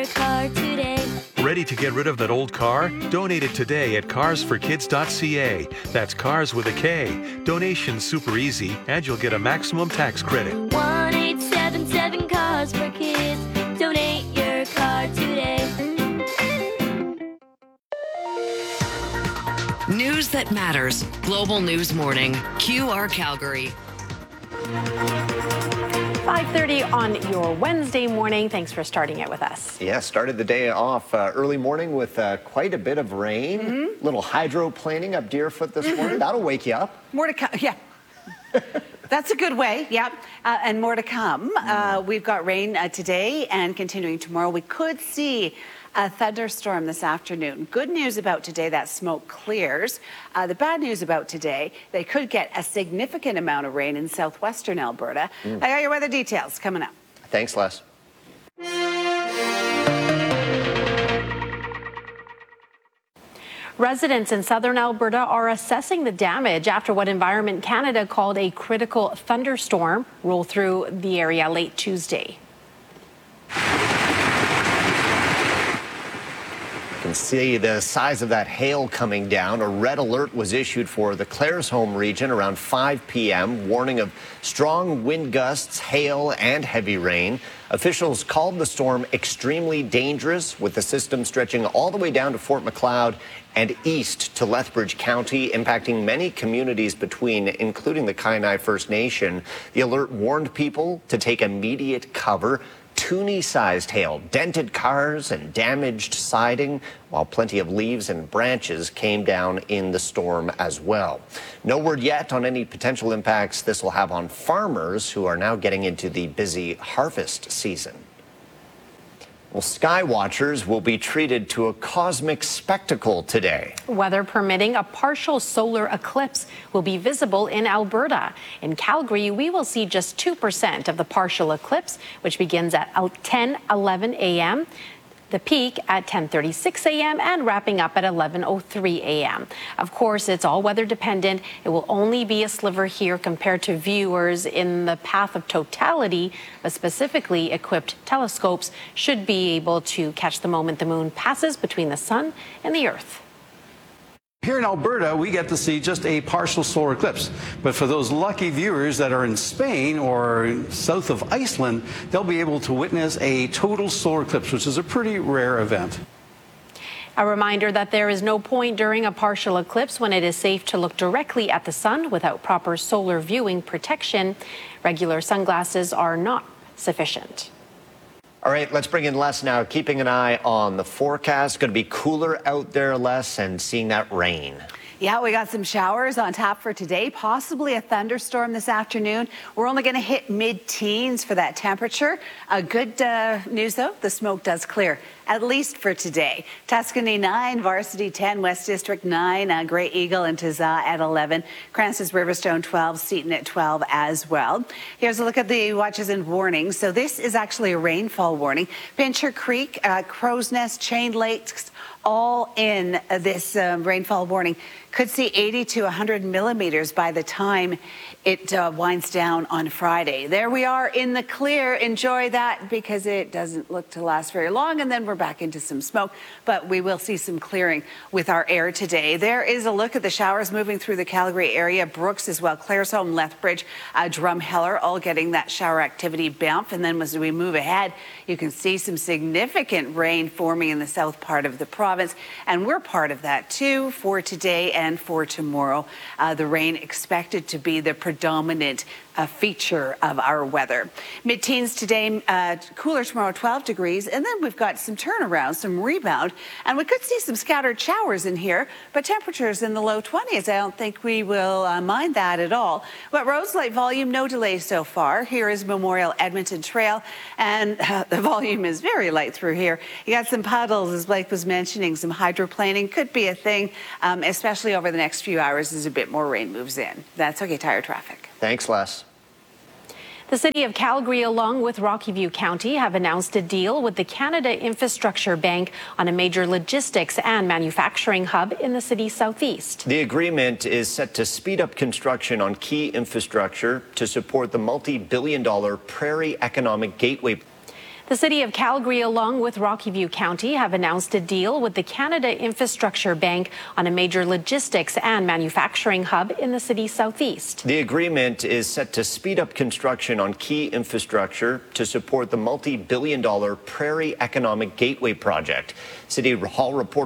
Car today. Ready to get rid of that old car? Donate it today at carsforkids.ca. That's cars with a K. Donation's super easy, and you'll get a maximum tax credit. 1877 Cars for Kids. Donate your car today. News that matters. Global News Morning. QR Calgary. 5:30 on your Wednesday morning. Thanks for starting it with us. Yeah, started the day off early morning with quite a bit of rain. Little hydroplaning up Deerfoot this morning. That'll wake you up. More to come. Yeah. That's a good way. Yep. And more to come. We've got rain today and continuing tomorrow. We could see a thunderstorm this afternoon. Good news about today, that smoke clears. The bad news about today, they could get a significant amount of rain in southwestern Alberta. I got your weather details coming up. Thanks, Les. Residents in southern Alberta are assessing the damage after what Environment Canada called a critical thunderstorm rolled through the area late Tuesday. You can see the size of that hail coming down. A red alert was issued for the Claresholm region around 5 p.m., warning of strong wind gusts, hail, and heavy rain. Officials called the storm extremely dangerous, with the system stretching all the way down to Fort Macleod and east to Lethbridge County, impacting many communities between, including the Kainai First Nation. The alert warned people to take immediate cover. Toonie-sized hail dented cars and damaged siding, while plenty of leaves and branches came down in the storm as well. No word yet on any potential impacts this will have on farmers who are now getting into the busy harvest season. Well, sky watchers will be treated to a cosmic spectacle today. Weather permitting, a partial solar eclipse will be visible in Alberta. In Calgary, we will see just 2% of the partial eclipse, which begins at 10:11 a.m., the peak at 10:36 a.m. and wrapping up at 11:03 a.m. Of course, it's all weather dependent. It will only be a sliver here compared to viewers in the path of totality, but specifically equipped telescopes should be able to catch the moment the moon passes between the sun and the earth. Here in Alberta, we get to see just a partial solar eclipse. But for those lucky viewers that are in Spain or south of Iceland, they'll be able to witness a total solar eclipse, which is a pretty rare event. A reminder that there is no point during a partial eclipse when it is safe to look directly at the sun without proper solar viewing protection. Regular sunglasses are not sufficient. All right, let's bring in Les now, keeping an eye on the forecast. Going to be cooler out there, Les, and seeing that rain. Yeah, we got some showers on tap for today, possibly a thunderstorm this afternoon. We're only going to hit mid-teens for that temperature. Good news, though, the smoke does clear, at least for today. Tuscany 9, Varsity 10, West District 9, Grey Eagle and Tazaa at 11, Crances Riverstone 12, Seaton at 12 as well. Here's a look at the watches and warnings. So this is actually a rainfall warning. Pincher Creek, Crow's Nest, Chain Lakes, all in this rainfall warning. Could see 80 to 100 millimeters by the time it winds down on Friday. There we are in the clear. Enjoy that because it doesn't look to last very long, and then we're back into some smoke, but we will see some clearing with our air today. There is a look at the showers moving through the Calgary area, Brooks as well, Claresholm, Lethbridge, Drumheller, all getting that shower activity bump. And then as we move ahead, you can see some significant rain forming in the south part of the province, and we're part of that too for today and for tomorrow. The rain expected to be the predominant feature of our weather. Mid-teens today, cooler tomorrow, 12 degrees, and then we've got some turnaround, some rebound, and we could see some scattered showers in here, but temperatures in the low 20s. I don't think we will mind that at all. But roads light volume, no delays so far. Here is Memorial Edmonton Trail, and the volume is very light through here. You got some puddles, as Blake was mentioning, some hydroplaning could be a thing, especially over the next few hours as a bit more rain moves in. That's okay, tire traffic. Thanks, Les. The City of Calgary, along with Rocky View County, have announced a deal with the Canada Infrastructure Bank on a major logistics and manufacturing hub in the city's southeast. The agreement is set to speed up construction on key infrastructure to support the multi-billion-dollar Prairie Economic Gateway. The city of Calgary, along with Rocky View County, have announced a deal with the Canada Infrastructure Bank on a major logistics and manufacturing hub in the city's southeast. The agreement is set to speed up construction on key infrastructure to support the multi-billion-dollar Prairie Economic Gateway project. City Hall reporter